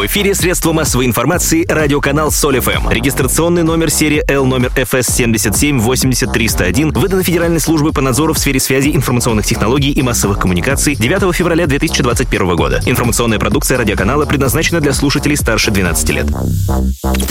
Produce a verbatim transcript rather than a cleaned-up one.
В эфире средства массовой информации радиоканал Соль эф эм. Регистрационный номер серии Л номер эф эс семь семь восемь ноль три ноль один выдан Федеральной службой по надзору в сфере связи, информационных технологий и массовых коммуникаций девятого февраля две тысячи двадцать первого года. Информационная продукция радиоканала предназначена для слушателей старше двенадцати лет.